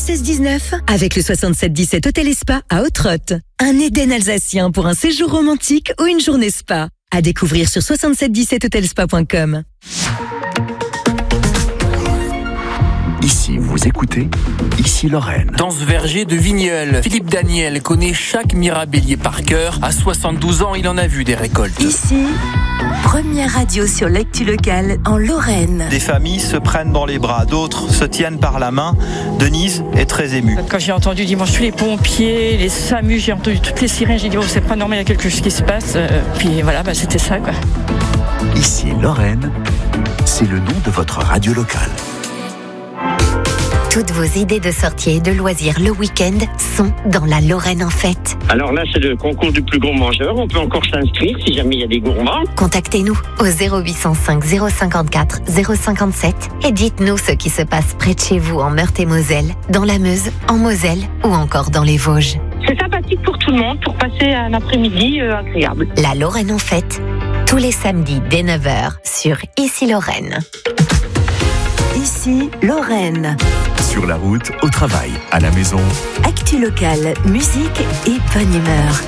16-19 avec le 67-17 Hôtel et Spa à Ottrott. Un Éden alsacien pour un séjour romantique ou une journée spa. À découvrir sur 6717hotelspa.com. Ici, vous écoutez Ici Lorraine. Dans ce verger de Vigneulles, Philippe Daniel connaît chaque mirabellier par cœur. À 72 ans, il en a vu des récoltes. Ici, première radio sur l'actu locale en Lorraine. Des familles se prennent dans les bras, d'autres se tiennent par la main. Denise est très émue. Quand j'ai entendu dimanche tous les pompiers, les SAMU, j'ai entendu toutes les sirènes, j'ai dit oh, c'est pas normal, il y a quelque chose qui se passe. Puis voilà, c'était ça quoi. Ici Lorraine, c'est le nom de votre radio locale. Toutes vos idées de sortie et de loisirs le week-end sont dans la Lorraine en fête. Alors là, c'est le concours du plus gros mangeur. On peut encore s'inscrire si jamais il y a des gourmands. Contactez-nous au 0805 054 057 et dites-nous ce qui se passe près de chez vous en Meurthe-et-Moselle, dans la Meuse, en Moselle ou encore dans les Vosges. C'est sympathique pour tout le monde, pour passer un après-midi agréable. La Lorraine en fête, tous les samedis dès 9h sur Ici Lorraine. Ici, Lorraine. Sur la route, au travail, à la maison. Actu locale, musique et bonne humeur.